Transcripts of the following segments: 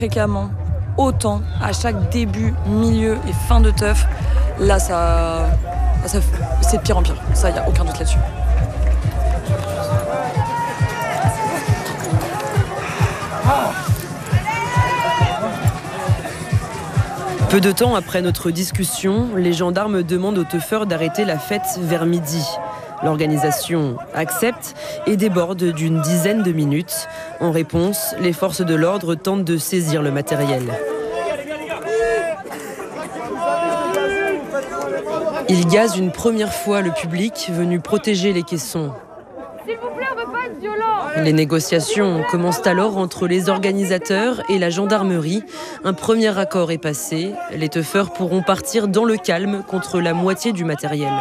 fréquemment, autant, à chaque début, milieu et fin de teuf, là, c'est de pire en pire. Ça, il n'y a aucun doute là-dessus. Peu de temps après notre discussion, les gendarmes demandent aux teufeurs d'arrêter la fête vers midi. L'organisation accepte et déborde d'une dizaine de minutes. En réponse, les forces de l'ordre tentent de saisir le matériel. Ils gazent une première fois le public venu protéger les caissons. S'il vous plaît, on ne veut pas être violent. Les négociations commencent alors entre les organisateurs et la gendarmerie. Un premier accord est passé. Les teufeurs pourront partir dans le calme contre la moitié du matériel.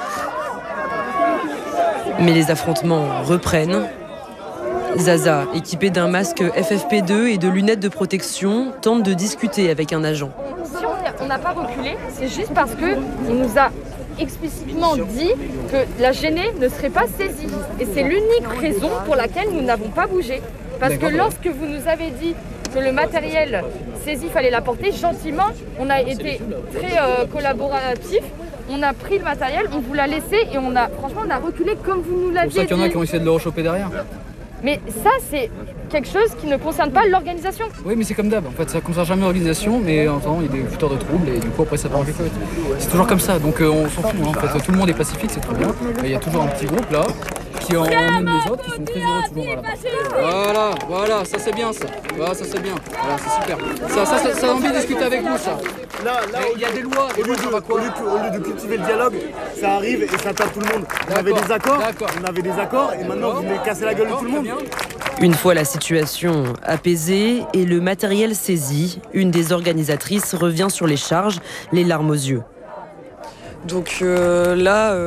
Mais les affrontements reprennent. Zaza, équipée d'un masque FFP2 et de lunettes de protection, tente de discuter avec un agent. Si on n'a pas reculé, c'est juste parce qu'on nous a explicitement dit que la gênée ne serait pas saisie. Et c'est l'unique raison pour laquelle nous n'avons pas bougé. Parce que lorsque vous nous avez dit que le matériel saisi, fallait l'apporter, gentiment, on a été très collaboratifs. On a pris le matériel, on vous l'a laissé et franchement, on a reculé comme vous nous l'aviez dit. C'est pour ça qu'il y en a qui ont essayé de le rechoper derrière. Mais ça, c'est quelque chose qui ne concerne pas l'organisation. Oui, mais c'est comme d'hab. En fait, ça ne concerne jamais l'organisation, mais en temps, il y a des fouteurs de troubles et du coup, après, ça part en cacahuète. C'est toujours comme ça, donc on s'en fout. En fait, tout le monde est pacifique, c'est très bien. Mais il y a toujours un petit groupe là qui emmène les autres, qui sont très heureux toujours. Voilà, ça c'est bien ça. Voilà, ça c'est bien. Voilà, c'est super. Ça a envie de discuter avec nous, ça. Là, il y a des lois. Au lieu de cultiver le dialogue, ça arrive et ça tape tout le monde. On avait des accords et maintenant vous voulez casser la gueule de tout le monde. Une fois la situation apaisée et le matériel saisi, une des organisatrices revient sur les charges, les larmes aux yeux. Donc là,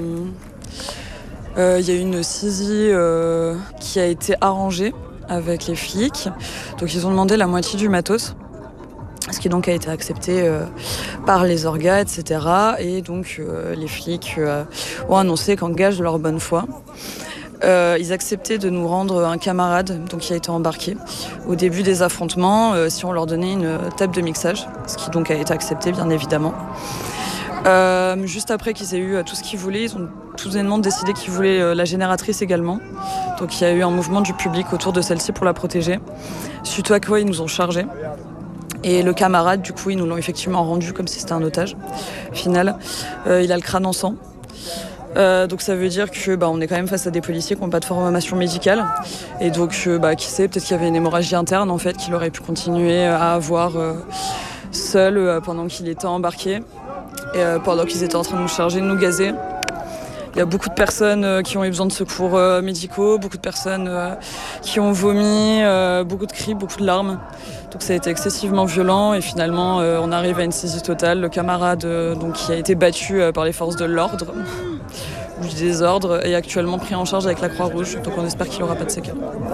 il y a une saisie qui a été arrangée avec les flics. Donc ils ont demandé la moitié du matos, ce qui donc a été accepté par les orgas, etc. Et donc les flics ont annoncé qu'en gage de leur bonne foi, ils acceptaient de nous rendre un camarade donc, qui a été embarqué au début des affrontements si on leur donnait une table de mixage, ce qui donc a été accepté bien évidemment. Juste après qu'ils aient eu tout ce qu'ils voulaient, ils ont tout événement décidé qu'ils voulaient la génératrice également. Donc il y a eu un mouvement du public autour de celle-ci pour la protéger. Suite à quoi ils nous ont chargés. Et le camarade, du coup, ils nous l'ont effectivement rendu comme si c'était un otage. Au final, il a le crâne en sang. Donc ça veut dire que on est quand même face à des policiers qui n'ont pas de formation médicale. Et donc, qui sait, peut-être qu'il y avait une hémorragie interne en fait, qu'il aurait pu continuer à avoir seul pendant qu'il était embarqué. Et pendant qu'ils étaient en train de nous charger, de nous gazer. Il y a beaucoup de personnes qui ont eu besoin de secours médicaux, beaucoup de personnes qui ont vomi, beaucoup de cris, beaucoup de larmes. Donc ça a été excessivement violent et finalement on arrive à une saisie totale. Le camarade qui a été battu par les forces de l'ordre ou du désordre est actuellement pris en charge avec la Croix-Rouge. Donc on espère qu'il n'aura pas de séquelles.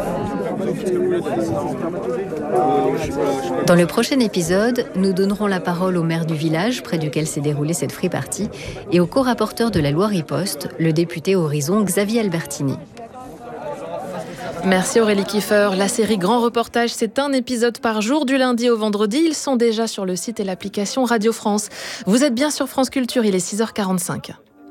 Dans le prochain épisode, nous donnerons la parole au maire du village près duquel s'est déroulée cette free-party et au co-rapporteur de la loi Riposte, le député Horizon Xavier Albertini. Merci Aurélie Kiefer. La série Grand Reportage, c'est un épisode par jour du lundi au vendredi. Ils sont déjà sur le site et l'application Radio France. Vous êtes bien sur France Culture, il est 6h45.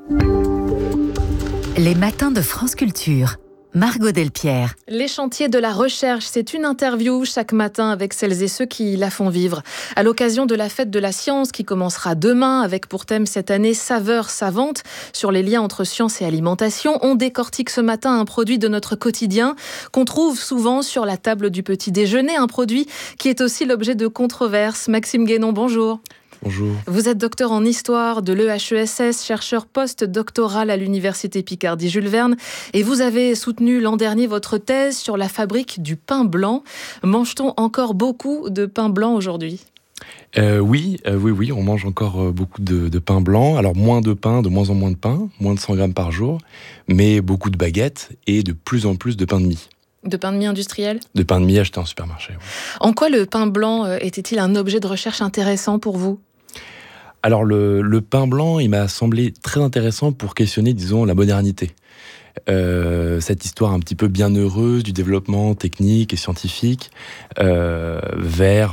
Les matins de France Culture. Margot Delpierre. Les chantiers de la recherche, c'est une interview chaque matin avec celles et ceux qui la font vivre. À l'occasion de la fête de la science qui commencera demain avec pour thème cette année Saveurs savantes sur les liens entre science et alimentation, on décortique ce matin un produit de notre quotidien qu'on trouve souvent sur la table du petit déjeuner, un produit qui est aussi l'objet de controverses. Maxime Guénon, bonjour. Bonjour. Vous êtes docteur en histoire de l'EHESS, chercheur post-doctoral à l'université Picardie-Jules Verne et vous avez soutenu l'an dernier votre thèse sur la fabrique du pain blanc. Mange-t-on encore beaucoup de pain blanc aujourd'hui ? Oui, on mange encore beaucoup de pain blanc. Alors moins de pain, de moins en moins de pain, moins de 100 grammes par jour, mais beaucoup de baguettes et de plus en plus de pain de mie. De pain de mie industriel ? De pain de mie acheté en supermarché. Oui. En quoi le pain blanc était-il un objet de recherche intéressant pour vous ? Alors le pain blanc, il m'a semblé très intéressant pour questionner, disons, la modernité. Cette histoire un petit peu bienheureuse du développement technique et scientifique vers